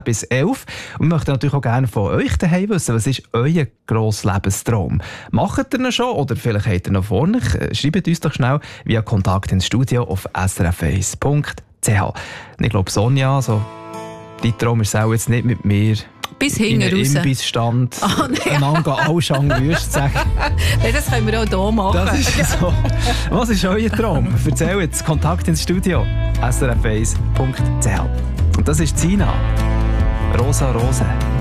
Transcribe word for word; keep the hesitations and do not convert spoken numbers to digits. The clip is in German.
bis elf. Und wir möchten natürlich auch gerne von euch daheim wissen, was ist euer grosser Lebenstraum? Macht ihr ihn schon oder vielleicht habt ihr noch vor euch? Schreibt uns doch schnell via Kontakt ins Studio auf s r f eins punkt c h. Ich glaube, Sonja, also, dein Traum ist auch jetzt nicht mit mir bis hinten raus. In einem Imbissstand oh, nee. einander Allschang Würst sagen. Nein, das können wir auch hier machen. Das ist so. Was ist euer Traum? Erzähl jetzt. Kontakt ins Studio. s r f eins punkt c h. Und das ist Zina. Rosa Rose.